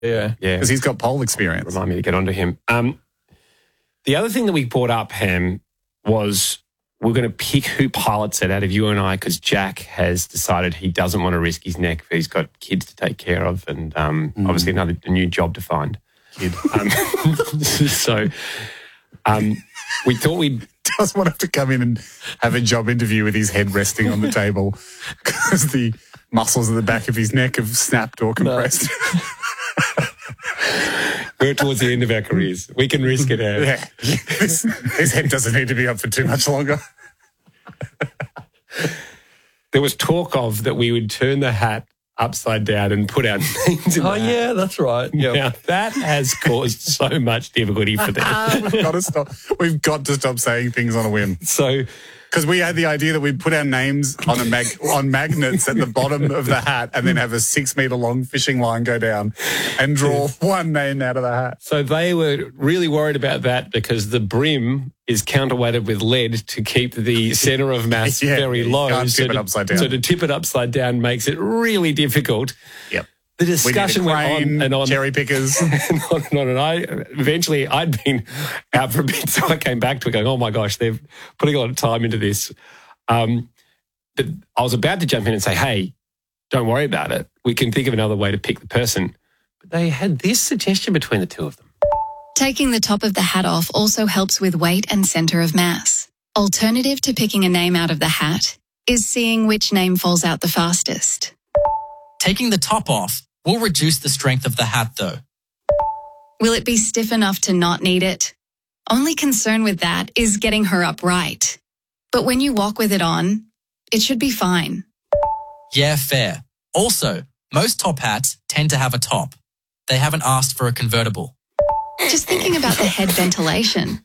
Yeah. Because he's got pole experience. Remind me to get onto him. The other thing that we brought up, Ham, was we're going to pick who pilots it out of you and I, because Jack has decided he doesn't want to risk his neck. He's got kids to take care of and obviously a new job to find. Kid. So we thought we'd... Doesn't want to have to come in and have a job interview with his head resting on the table because the muscles at the back of his neck have snapped or compressed. No. We're towards the end of our careers. We can risk it, Ham. Yeah. His head doesn't need to be up for too much longer. There was talk of that we would turn the hat upside down and put our names in the hat. Yeah, that's right. Yep. Now, that has caused so much difficulty for them. We've got to stop saying things on a whim. So, because we had the idea that we'd put our names on on magnets at the bottom of the hat and then have a 6-metre long fishing line go down and draw one name out of the hat. So they were really worried about that because the brim is counterweighted with lead to keep the centre of mass very low. You can't tip it upside down. So to tip it upside down makes it really difficult. Yep. The discussion went on and on. Cherry pickers. and on and on. And eventually I'd been out for a bit, so I came back to it going, oh my gosh, they're putting a lot of time into this. But I was about to jump in and say, hey, don't worry about it. We can think of another way to pick the person. But they had this suggestion between the two of them. Taking the top of the hat off also helps with weight and centre of mass. Alternative to picking a name out of the hat is seeing which name falls out the fastest. Taking the top off will reduce the strength of the hat, though. Will it be stiff enough to not need it? Only concern with that is getting her upright. But when you walk with it on, it should be fine. Yeah, fair. Also, most top hats tend to have a top. They haven't asked for a convertible. Just thinking about the head ventilation.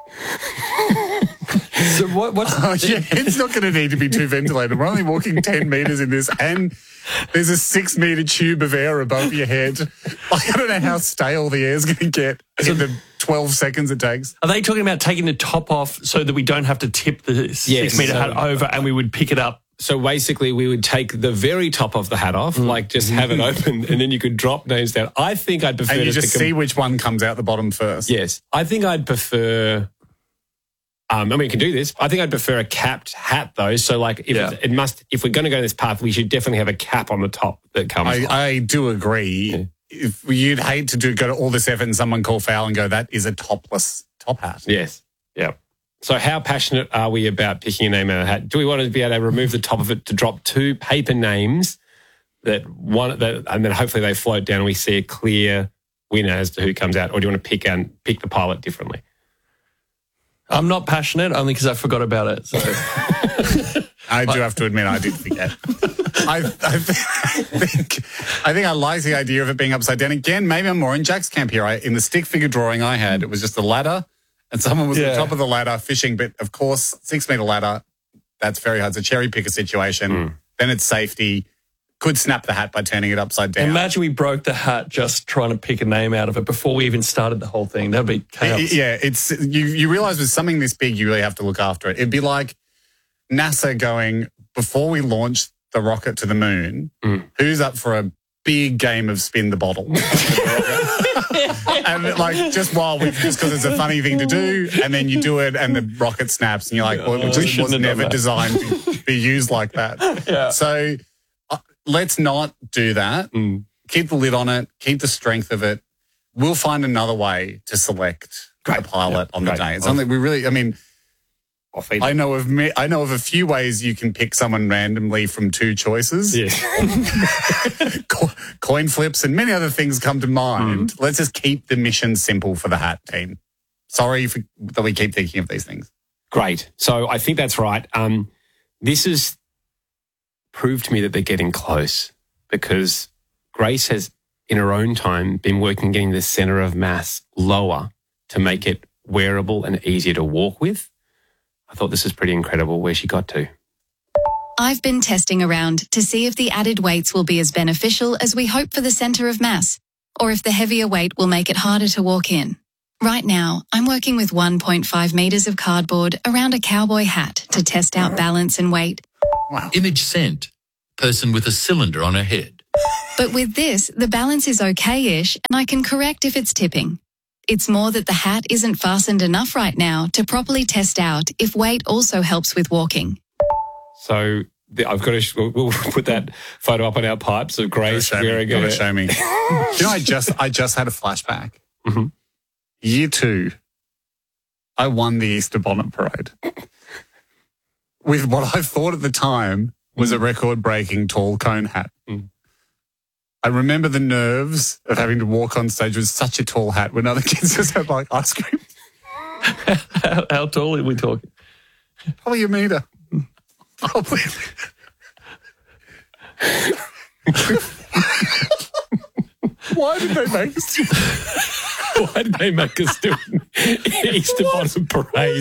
So what's it's not going to need to be too ventilated. We're only walking 10 metres in this and there's a 6-metre tube of air above your head. I don't know how stale the air's going to get in the 12 seconds it takes. Are they talking about taking the top off so that we don't have to tip the 6-metre hat over and we would pick it up? So basically we would take the very top of the hat off, like just have it open, and then you could drop names down. I think I'd prefer... And you just see which one comes out the bottom first. Yes. I think I'd prefer... I mean, we can do this. I think I'd prefer a capped hat, though. So, like, if we're going to go this path, we should definitely have a cap on the top that comes. I do agree. Yeah. If you'd hate to go to all this effort and someone call foul and go, that is a topless top hat. Yes. Yeah. So, how passionate are we about picking a name out of the hat? Do we want to be able to remove the top of it to drop 2 paper names and then hopefully they float down and we see a clear winner as to who comes out, or do you want to pick the pilot differently? I'm not passionate, only because I forgot about it. So. I do have to admit I did forget. I think I like the idea of it being upside down. Again, maybe I'm more in Jack's camp here. In the stick figure drawing I had, it was just a ladder and someone was at the top of the ladder fishing. But, of course, 6-metre ladder, that's very hard. It's a cherry picker situation. Then it's safety. Could snap the hat by turning it upside down. Imagine we broke the hat just trying to pick a name out of it before we even started the whole thing. That'd be chaos. Yeah, it's you realise with something this big, you really have to look after it. It'd be like NASA going, before we launch the rocket to the moon, who's up for a big game of spin the bottle? And just because it's a funny thing to do, and then you do it and the rocket snaps and you're like, well, it just was never designed to be used like that. Yeah. So let's not do that. Keep the lid on it. Keep the strength of it. We'll find another way to select a pilot on the day. It's only I know of a few ways you can pick someone randomly from 2 choices. Yeah. Coin flips and many other things come to mind. Let's just keep the mission simple for the hat team. Sorry that we keep thinking of these things. Great. So I think that's right. This has proved to me that they're getting close, because Grace has, in her own time, been working getting the centre of mass lower to make it wearable and easier to walk with. I thought this is pretty incredible where she got to. I've been testing around to see if the added weights will be as beneficial as we hope for the centre of mass, or if the heavier weight will make it harder to walk in. Right now, I'm working with 1.5 metres of cardboard around a cowboy hat to test out balance and weight. Wow. Image sent. Person with a cylinder on her head. But with this, the balance is okay-ish and I can correct if it's tipping. It's more that the hat isn't fastened enough right now to properly test out if weight also helps with walking. So I've got to. We'll put that photo up on our pipes of Grace wearing it. Show me. You know, I just had a flashback. Mm-hmm. Year 2, I won the Easter Bonnet Parade with what I thought at the time was a record-breaking tall cone hat. Mm. I remember the nerves of having to walk on stage with such a tall hat when other kids just had like ice cream. How tall are we talking? Probably a metre. Probably. Why did they make us do that? Why did they make us do an Easter Bonnet Parade?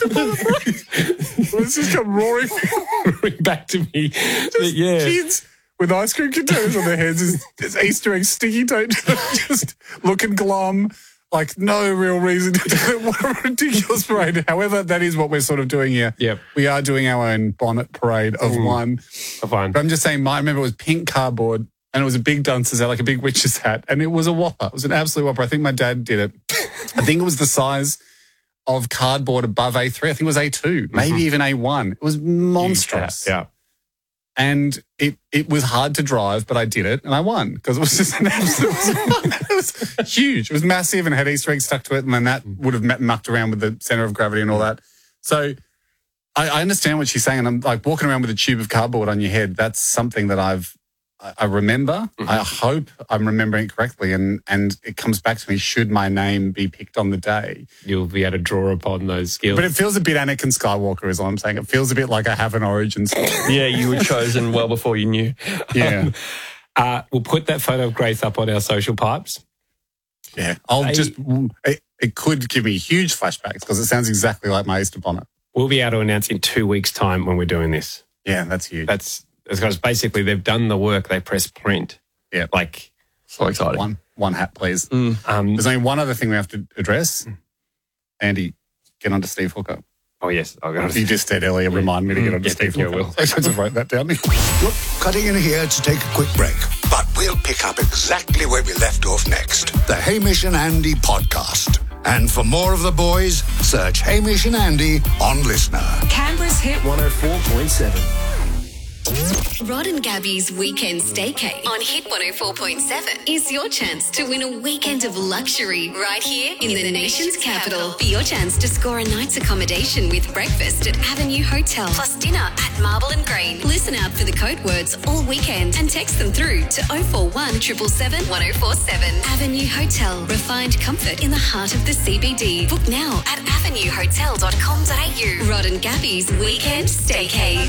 Let's just come roaring back to me. Kids with ice cream containers on their heads is Easter egg sticky tape, just looking glum, like no real reason to do it. What a ridiculous parade. However, that is what we're sort of doing here. Yep. We are doing our own bonnet parade of one. But I'm just saying, I remember it was pink cardboard and it was a big duncer's hat, like a big witch's hat, and it was a whopper. It was an absolute whopper. I think my dad did it. I think it was the size of cardboard above A3. I think it was A2, maybe even A1. It was monstrous. Yeah. And it was hard to drive, but I did it and I won because it was just an absolute fun. It was huge. It was massive and had Easter eggs stuck to it, and then that would have mucked around with the centre of gravity and all that. So I understand what she's saying, and I'm like walking around with a tube of cardboard on your head. That's something that I remember. I hope I'm remembering it correctly, and it comes back to me, should my name be picked on the day. You'll be able to draw upon those skills. But it feels a bit Anakin Skywalker is all I'm saying. It feels a bit like I have an origin story. Yeah, you were chosen well before you knew. Yeah. We'll put that photo of Grace up on our social pipes. Yeah. It could give me huge flashbacks because it sounds exactly like my Easter bonnet. We'll be able to announce in 2 weeks' time when we're doing this. Yeah, that's huge. That's because basically they've done the work, they press print. Yeah. Like, so exciting. One hat, please. There's only one other thing we have to address. Andy, get onto Steve Hooker. Oh, yes. You just said earlier, remind me to get onto Steve Hooker. Will. I should write that down. Look, cutting in here to take a quick break, but we'll pick up exactly where we left off next. The Hamish and Andy podcast. And for more of the boys, search Hamish and Andy on Listener. Canberra's Hit 104.7. Rod and Gabby's Weekend Staycay on Hit 104.7 is your chance to win a weekend of luxury right here in the nation's capital. For your chance to score a night's accommodation with breakfast at Avenue Hotel plus dinner at Marble and Green. Listen out for the code words all weekend and text them through to 041 777 1047. Avenue Hotel, refined comfort in the heart of the CBD. Book now at avenuehotel.com.au. Rod and Gabby's Weekend Staycay.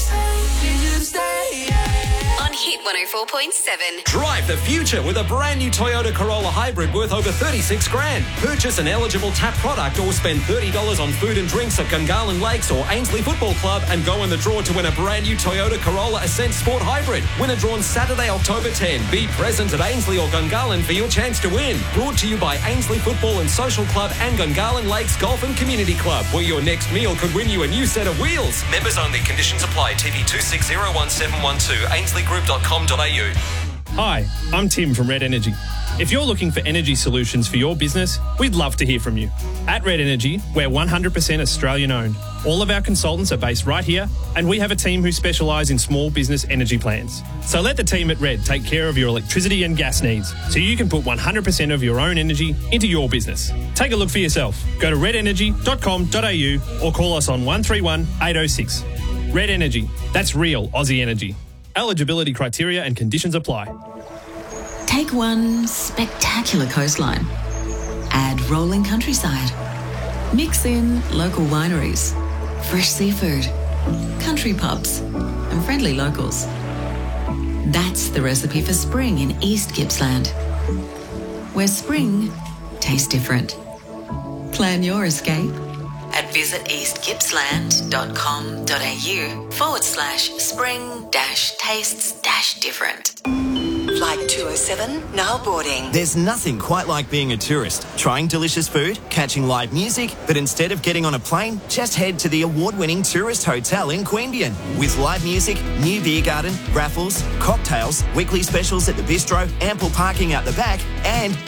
On Hit 104.7. Drive the future with a brand new Toyota Corolla Hybrid worth over $36,000. Purchase an eligible TAP product or spend $30 on food and drinks at Gungahlin Lakes or Ainsley Football Club and go in the draw to win a brand new Toyota Corolla Ascent Sport Hybrid. Winner drawn Saturday, October 10. Be present at Ainsley or Gungahlin for your chance to win. Brought to you by Ainsley Football and Social Club and Gungahlin Lakes Golf and Community Club, where your next meal could win you a new set of wheels. Members only. Conditions apply. TV 2601712. AinsleyGroup.com.au. Hi, I'm Tim from Red Energy. If you're looking for energy solutions for your business, we'd love to hear from you. At Red Energy, we're 100% Australian owned. All of our consultants are based right here, and we have a team who specialise in small business energy plans. So let the team at Red take care of your electricity and gas needs, so you can put 100% of your own energy into your business. Take a look for yourself. Go to redenergy.com.au or call us on 131 806. Red Energy. That's real Aussie energy. Eligibility criteria and conditions apply. Take one spectacular coastline. Add rolling countryside. Mix in local wineries, fresh seafood, country pubs, and friendly locals. That's the recipe for spring in East Gippsland, where spring tastes different. Plan your escape at visiteastgippsland.com.au/spring-tastes-different. Flight 207, now boarding. There's nothing quite like being a tourist, trying delicious food, catching live music, but instead of getting on a plane, just head to the award-winning tourist hotel in Queanbeyan. With live music, new beer garden, raffles, cocktails, weekly specials at the bistro, ample parking out the back, and